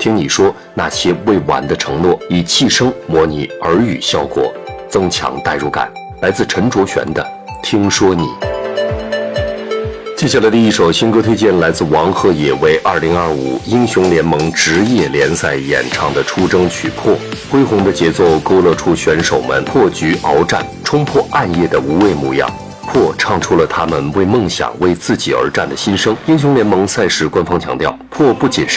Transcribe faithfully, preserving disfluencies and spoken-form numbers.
听你说那些未完的承诺，以气声模拟耳语效果，增强代入感。来自陈卓璇的《听说你》。接下来的一首新歌推荐来自王鹤野为二零二五英雄联盟职业联赛演唱的出征曲《破》，恢宏的节奏勾勒出选手们破局鏖战、冲破暗夜的无畏模样。破唱出了他们为梦想、为自己而战的心声。英雄联盟赛事官方强调，破不仅是